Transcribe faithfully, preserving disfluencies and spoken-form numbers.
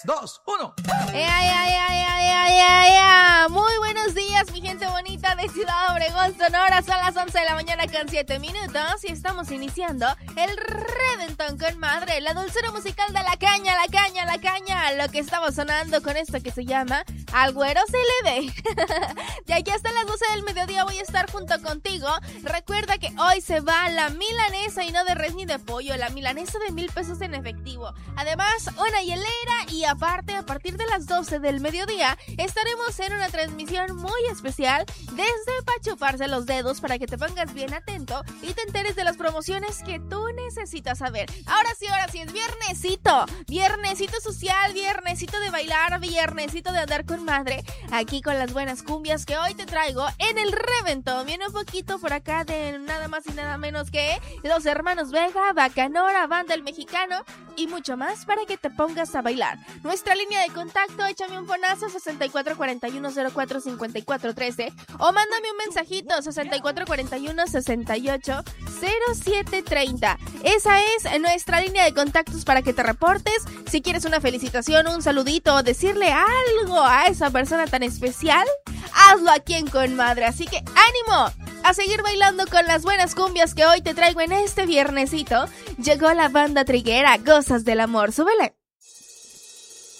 dos, uno. ¡Ea, ea, ea, ea, ea, ea, ea! Muy buenos días, mi gente bonita de Ciudad Obregón, Sonora. Son las once de la mañana con siete minutos y estamos iniciando el Reventón con Madre, la dulzura musical de la caña, la caña, la caña. Lo que estamos sonando con esto que se llama Al Güero se le ve. De aquí hasta las doce del mediodía voy a estar junto contigo. Recuerda que hoy se va la milanesa y no de res ni de pollo, la milanesa de mil pesos en efectivo. Además, una hielera y aparte, a partir de las doce del mediodía, estaremos en una transmisión muy especial desde pa' chuparse los dedos para que te pongas bien atento y te enteres de las promociones que tú necesitas saber. Ahora sí, ahora sí, es viernesito, viernesito social, viernesito de bailar, viernesito de andar con madre, aquí con las buenas cumbias que hoy te traigo en el Reventón. Viene un poquito por acá de nada más y nada menos que Los Hermanos Vega, Bacanora, Banda El Mexicano y mucho más para que te pongas a bailar. Nuestra línea de contacto, échame un fonazo sesenta y cuatro cuarenta y uno cero cuatro cincuenta y cuatro trece o mándame un mensajito sesenta y cuatro cuarenta y uno sesenta y ocho cero siete treinta. Esa es nuestra línea de contactos para que te reportes. Si quieres una felicitación, un saludito o decirle algo a esa persona tan especial, hazlo aquí en Con Madre. Así que ánimo a seguir bailando con las buenas cumbias que hoy te traigo en este viernesito. Llegó la banda triguera, Gozas del Amor. Súbele.